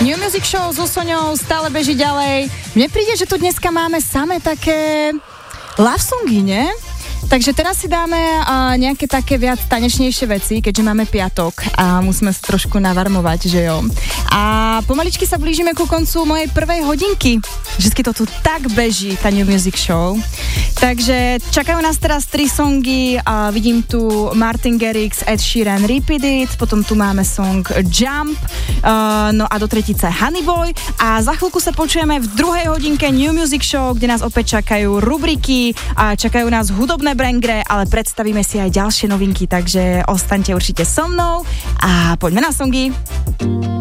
New Music Show so Soňou stále beží ďalej. Mne príde, že tu dneska máme samé také love songy, nie? Takže teraz si dáme nejaké také viac tanečnejšie veci, keďže máme piatok a musíme sa trošku navarmovať, že jo. A pomaličky sa blížime ku koncu mojej prvej hodinky. Vždycky to tu tak beží, tá New Music Show. Takže čakajú nás teraz 3 songy. Vidím tu Martin Garrix, Ed Sheeran, Repeat It, potom tu máme song Jump, no a do tretice Honeyboy. A za chvíľku sa počujeme v druhej hodinke New Music Show, kde nás opäť čakajú rubriky a čakajú nás hudobné brangre, ale predstavíme si aj ďalšie novinky, takže ostaňte určite so mnou a poďme na songy.